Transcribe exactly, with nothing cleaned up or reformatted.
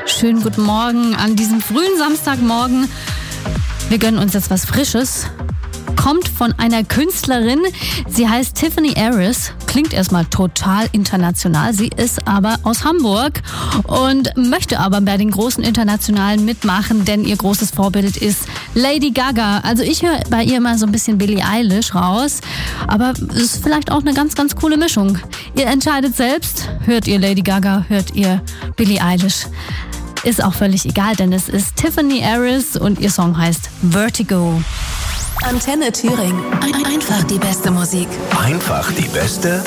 Schönen guten Morgen an diesem frühen Samstagmorgen. Wir gönnen uns jetzt was Frisches. Kommt von einer Künstlerin. Sie heißt Tiffany Aris. Klingt erstmal total international. Sie ist aber aus Hamburg und möchte aber bei den großen Internationalen mitmachen, denn ihr großes Vorbild ist Lady Gaga. Also ich höre bei ihr mal so ein bisschen Billie Eilish raus, aber es ist vielleicht auch eine ganz, ganz coole Mischung. Ihr entscheidet selbst. Hört ihr Lady Gaga, hört ihr Billie Eilish. Ist auch völlig egal, denn es ist Tiffany Aris und ihr Song heißt Vertigo. Antenne Thüringen. Ein- Einfach die beste Musik. Einfach die beste